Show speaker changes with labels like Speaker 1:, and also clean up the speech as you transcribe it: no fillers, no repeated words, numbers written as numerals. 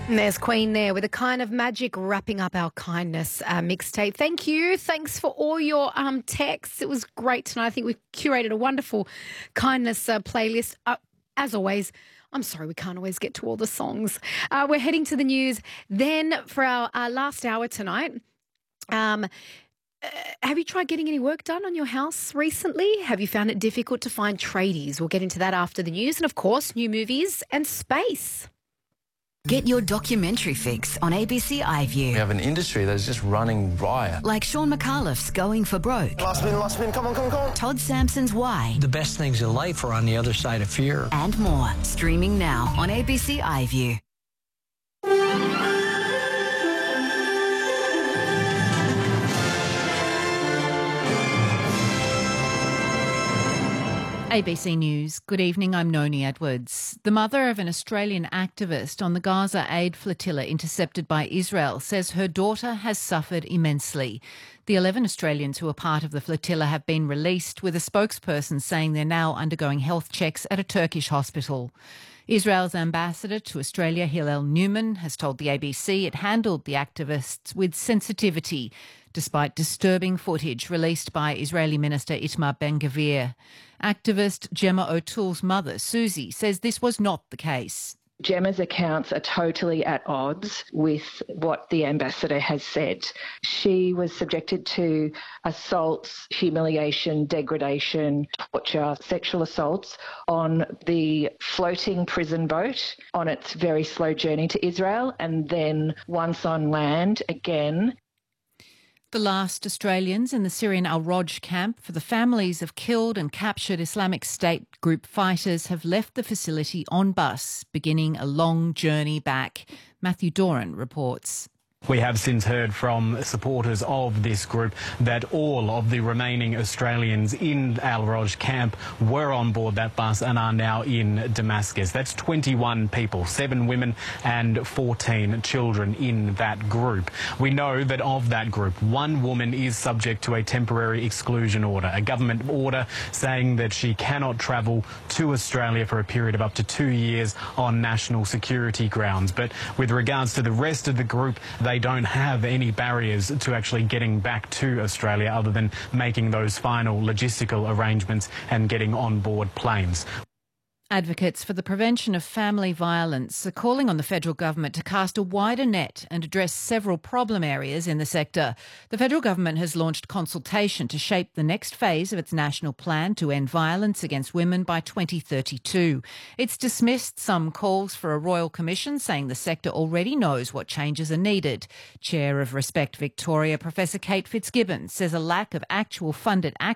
Speaker 1: And there's Queen there with a kind of magic wrapping up our kindness mixtape. Thank you. Thanks for all your texts. It was great tonight. I think we've curated a wonderful kindness playlist. As always, I'm sorry we can't always get to all the songs. We're heading to the news. Then for our last hour tonight, have you tried getting any work done on your house recently? Have you found it difficult to find tradies? We'll get into that after the news. And, of course, new movies and space.
Speaker 2: Get your documentary fix on ABC iView.
Speaker 3: We have an industry that's just running riot.
Speaker 2: Like Sean McAuliffe's Going for Broke.
Speaker 4: Last spin, come on.
Speaker 2: Todd Sampson's Why.
Speaker 5: The best things in life are on the other side of fear.
Speaker 2: And more. Streaming now on ABC iView.
Speaker 6: ABC News. Good evening, I'm Noni Edwards. The mother of an Australian activist on the Gaza aid flotilla intercepted by Israel says her daughter has suffered immensely. The 11 Australians who are part of the flotilla have been released, with a spokesperson saying they're now undergoing health checks at a Turkish hospital. Israel's ambassador to Australia, Hillel Newman, has told the ABC it handled the activists with sensitivity, despite disturbing footage released by Israeli Minister Itamar Ben-Gvir. Activist Gemma O'Toole's mother, Susie, says this was not the case.
Speaker 7: Gemma's accounts are totally at odds with what the ambassador has said. She was subjected to assaults, humiliation, degradation, torture, sexual assaults on the floating prison boat on its very slow journey to Israel, and then once on land again.
Speaker 6: The last Australians in the Syrian Al-Roj camp for the families of killed and captured Islamic State group fighters have left the facility on bus, beginning a long journey back. Matthew Doran reports.
Speaker 8: We have since heard from supporters of this group that all of the remaining Australians in Al-Roj camp were on board that bus and are now in Damascus. That's 21 people, 7 women and 14 children in that group. We know that of that group, 1 woman is subject to a temporary exclusion order, a government order saying that she cannot travel to Australia for a period of up to 2 years on national security grounds. But with regards to the rest of the group, they don't have any barriers to actually getting back to Australia other than making those final logistical arrangements and getting on board planes.
Speaker 6: Advocates for the prevention of family violence are calling on the federal government to cast a wider net and address several problem areas in the sector. The federal government has launched consultation to shape the next phase of its national plan to end violence against women by 2032. It's dismissed some calls for a royal commission, saying the sector already knows what changes are needed. Chair of Respect Victoria, Professor Kate Fitzgibbon, says a lack of actual funded action